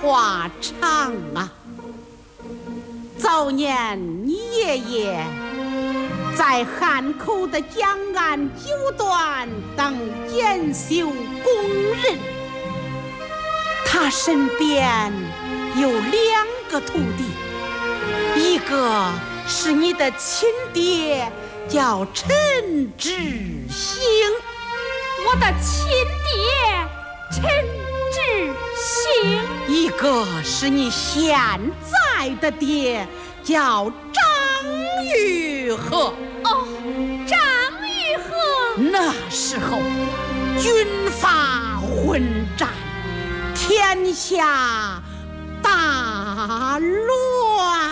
话长啊。早年你爷爷在汉口的江岸酒端当检修工人，他身边有2个徒弟，一个是你的亲爹，叫陈志兴。 我的亲爹陈志兴。 一个是你现在的爹，叫张玉和。 哦，张玉和。 那时候军阀混战，天下大乱。